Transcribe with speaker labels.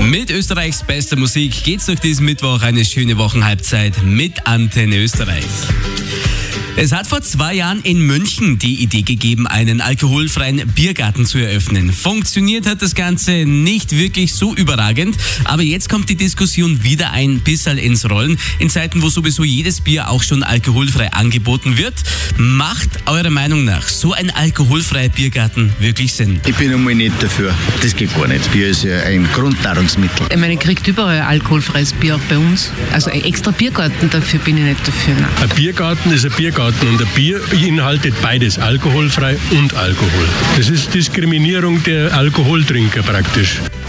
Speaker 1: Mit Österreichs bester Musik geht's durch diesen Mittwoch eine schöne Wochenhalbzeit mit Antenne Österreich. Es hat vor 2 Jahren in München die Idee gegeben, einen alkoholfreien Biergarten zu eröffnen. Funktioniert hat das Ganze nicht wirklich so überragend, aber jetzt kommt die Diskussion wieder ein bisschen ins Rollen. In Zeiten, wo sowieso jedes Bier auch schon alkoholfrei angeboten wird, macht eurer Meinung nach so ein alkoholfreier Biergarten wirklich Sinn?
Speaker 2: Ich bin einmal nicht dafür. Das geht gar nicht. Bier ist ja ein Grundnahrungsmittel.
Speaker 3: Ich meine, ihr kriegt überall alkoholfreies Bier auch bei uns. Also ein extra Biergarten, dafür bin ich nicht dafür. Nein.
Speaker 4: Ein Biergarten ist ein Biergarten und ein Bier beinhaltet beides, alkoholfrei und Alkohol. Das ist Diskriminierung der Alkoholtrinker praktisch.